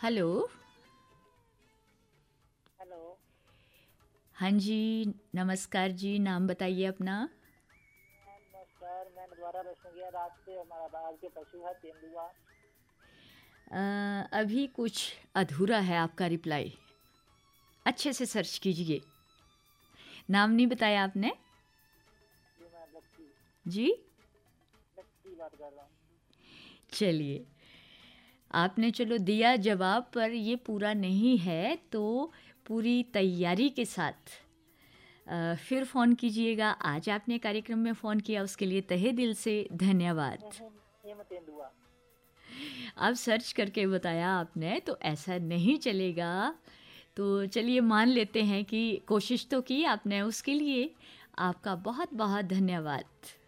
Hello. Hello. हाँ जी, नमस्कार जी, नाम बताइए अपना। नमस्कार, मैं दोबारा प्रश्न किया रात से हमारा बाहर के पशु है तेंदुआ। अभी कुछ अधूरा है आपका रिप्लाई, अच्छे से सर्च कीजिए। नाम नहीं बताया आपने। जी मैं लक्की जी। लक्की बात कर रहा हूँ। चलिए, आपने चलो दिया जवाब, पर ये पूरा नहीं है, तो पूरी तैयारी के साथ फिर फ़ोन कीजिएगा। आज आपने कार्यक्रम में फ़ोन किया, उसके लिए तहे दिल से धन्यवाद। हिम तेंदुआ। अब सर्च करके बताया आपने, तो ऐसा नहीं चलेगा। तो चलिए मान लेते हैं कि कोशिश तो की आपने, उसके लिए आपका बहुत बहुत धन्यवाद।